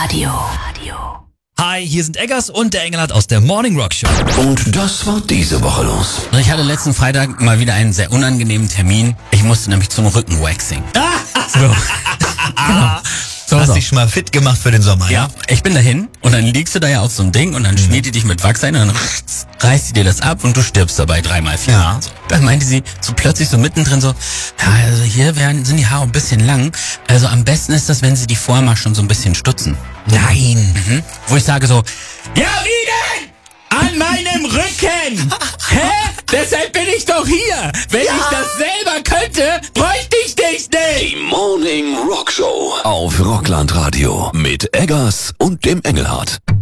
Hi, hier sind Eggers und der Engelhardt aus der Morning Rock Show. Und das war diese Woche los. Ich hatte letzten Freitag mal wieder einen sehr unangenehmen Termin. Ich musste nämlich zum Rückenwaxing. So. Genau. Hast dich schon mal fit gemacht für den Sommer, Ja, ich bin dahin und dann liegst du da ja auf so einem Ding und dann schmiert die dich mit Wachs ein und dann reißt sie dir das ab und du stirbst dabei 3-4 Mal. Ja. So. Dann meinte sie so plötzlich so mittendrin so, ja, also hier sind die Haare ein bisschen lang. Also am besten ist das, wenn sie die vorher mal schon so ein bisschen stutzen. Nein. Wo ich sage so, ja wie denn? An meinem Rücken! Hä? Deshalb bin ich doch hier! Wenn ich das selber könnte, bräuchte ich dich nicht! Die Morning Rock Show auf Rockland Radio mit Eggers und dem Engelhardt.